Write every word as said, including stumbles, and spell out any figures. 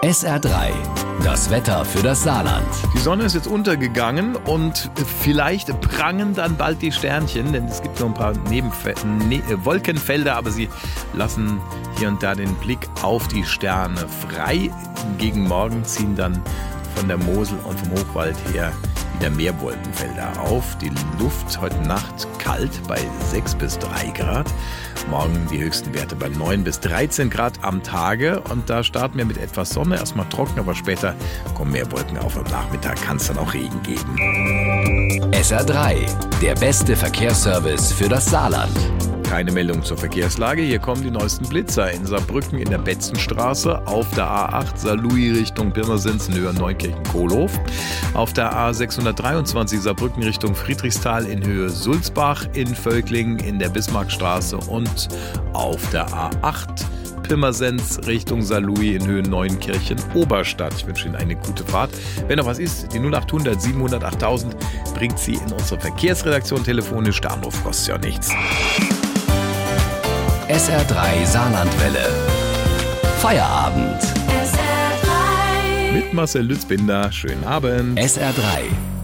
S R drei, das Wetter für das Saarland. Die Sonne ist jetzt untergegangen und vielleicht prangen dann bald die Sternchen, denn es gibt noch ein paar Nebenfe- ne- Wolkenfelder, aber sie lassen hier und da den Blick auf die Sterne frei. Gegen Morgen ziehen dann von der Mosel und vom Hochwald her wieder mehr Wolkenfelder auf. Die Luft heute Nacht kalt bei sechs bis drei Grad. Morgen die höchsten Werte bei neun bis dreizehn Grad am Tage. Und da starten wir mit etwas Sonne. Erstmal trocken, aber später kommen mehr Wolken auf. Am Nachmittag kann es dann auch Regen geben. S R drei, der beste Verkehrsservice für das Saarland. Keine Meldung zur Verkehrslage. Hier kommen die neuesten Blitzer. In Saarbrücken in der Betzenstraße, auf der A acht Saarlouis Richtung Pirmasens in Höhe Neukirchen-Kohlhof, auf der A sechshundertdreiundzwanzig Saarbrücken Richtung Friedrichsthal in Höhe Sulzbach, in Völklingen in der Bismarckstraße und auf der A acht Pirmasens Richtung Saarlouis in Höhe Neunkirchen-Oberstadt. Ich wünsche Ihnen eine gute Fahrt. Wenn noch was ist, die null acht hundert siebenhundert achttausend bringt Sie in unsere Verkehrsredaktion telefonisch. Der Anruf kostet ja nichts. S R drei Saarlandwelle. Feierabend. S R drei. Mit Marcel Lützbinder. Schönen Abend. S R drei.